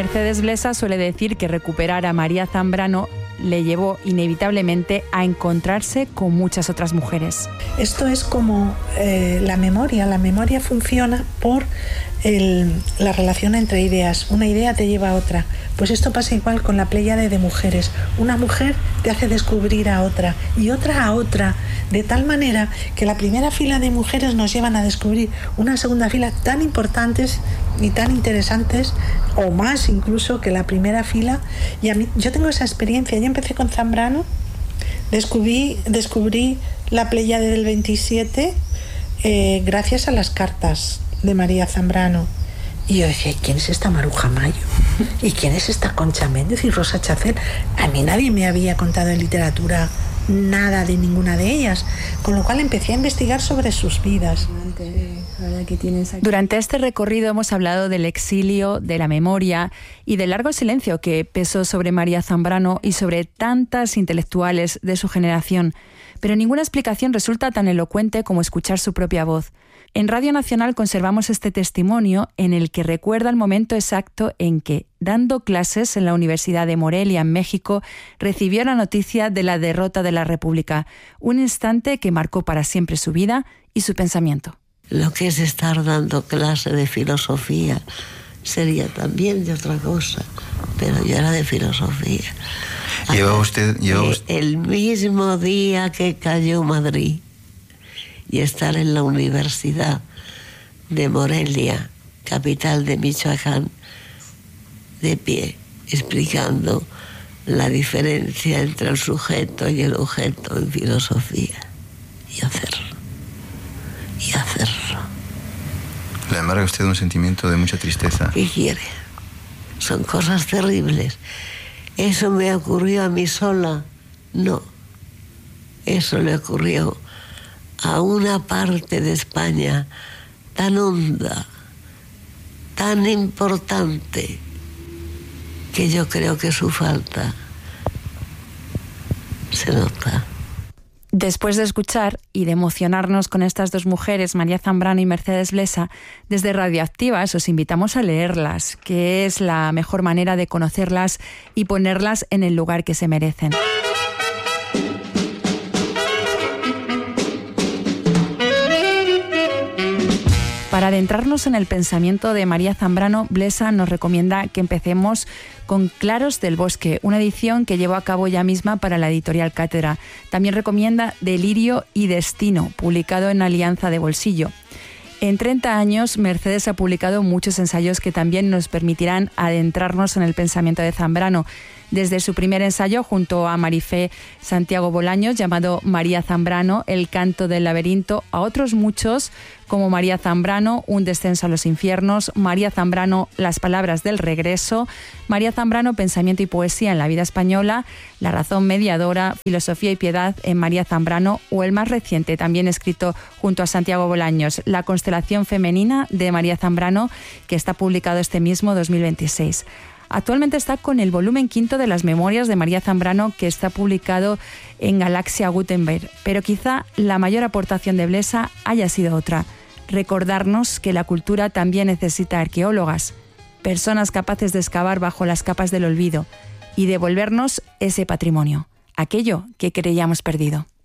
Mercedes Blesa suele decir que recuperar a María Zambrano le llevó inevitablemente a encontrarse con muchas otras mujeres. Esto es como la memoria funciona por la relación entre ideas. Una idea te lleva a otra. Pues esto pasa igual con la pléyade de mujeres. Una mujer te hace descubrir a otra y otra a otra, de tal manera que la primera fila de mujeres nos llevan a descubrir una segunda fila tan importantes y tan interesantes, o más incluso que la primera fila. Y a mí, yo tengo esa experiencia. Yo empecé con Zambrano, descubrí la pléyade del 27 gracias a las cartas de María Zambrano. Y yo decía, ¿quién es esta Maruja Mayo? ¿Y quién es esta Concha Méndez y Rosa Chacel? A mí nadie me había contado en literatura nada de ninguna de ellas, con lo cual empecé a investigar sobre sus vidas. Durante este recorrido hemos hablado del exilio, de la memoria y del largo silencio que pesó sobre María Zambrano y sobre tantas intelectuales de su generación, pero ninguna explicación resulta tan elocuente como escuchar su propia voz. En Radio Nacional conservamos este testimonio en el que recuerda el momento exacto en que, dando clases en la Universidad de Morelia, en México, recibió la noticia de la derrota de la República, un instante que marcó para siempre su vida y su pensamiento. Lo que es estar dando clase de filosofía sería también de otra cosa, pero yo era de filosofía. El mismo día que cayó Madrid, y estar en la Universidad de Morelia, capital de Michoacán, de pie, explicando la diferencia entre el sujeto y el objeto en filosofía. Y hacerlo. Le embarga a usted un sentimiento de mucha tristeza. ¿Qué quiere? Son cosas terribles. ¿Eso me ocurrió a mí sola? No. Eso le ocurrió a una parte de España tan honda, tan importante, que yo creo que su falta se nota. Después de escuchar y de emocionarnos con estas dos mujeres, María Zambrano y Mercedes Blesa, desde Radioactivas os invitamos a leerlas, que es la mejor manera de conocerlas y ponerlas en el lugar que se merecen. Para adentrarnos en el pensamiento de María Zambrano, Blesa nos recomienda que empecemos con Claros del Bosque, una edición que llevó a cabo ella misma para la editorial Cátedra. También recomienda Delirio y Destino, publicado en Alianza de Bolsillo. En 30 años, Mercedes ha publicado muchos ensayos que también nos permitirán adentrarnos en el pensamiento de Zambrano. Desde su primer ensayo junto a Marifé Santiago Bolaños, llamado María Zambrano, El canto del laberinto, a otros muchos como María Zambrano, Un descenso a los infiernos, María Zambrano, Las palabras del regreso, María Zambrano, Pensamiento y poesía en la vida española, La razón mediadora, Filosofía y piedad en María Zambrano, o el más reciente, también escrito junto a Santiago Bolaños, La constelación femenina de María Zambrano, que está publicado este mismo 2026. Actualmente está con el volumen 5 de las Memorias de María Zambrano, que está publicado en Galaxia Gutenberg. Pero quizá la mayor aportación de Blesa haya sido otra: recordarnos que la cultura también necesita arqueólogas, personas capaces de excavar bajo las capas del olvido y devolvernos ese patrimonio, aquello que creíamos perdido.